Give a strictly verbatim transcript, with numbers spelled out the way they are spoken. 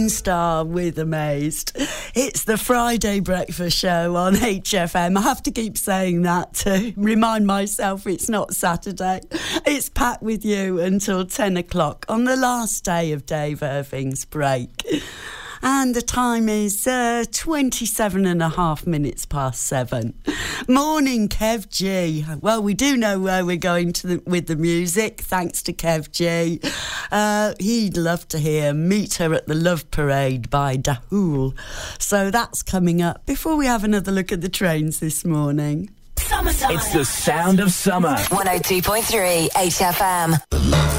Star with Amazed. It's the Friday breakfast show on H F M. I have to keep saying that to remind myself it's not Saturday. It's Pat with you until ten o'clock on the last day of Dave Irving's break. And the time is uh, twenty-seven and a half minutes past seven. Morning, Kev G. Well, we do know where we're going to the, with the music, thanks to Kev G. Uh, he'd love to hear Meet Her at the Love Parade by Dahul. So that's coming up before we have another look at the trains this morning. Summertime. It's the sound of summer. one oh two point three H F M.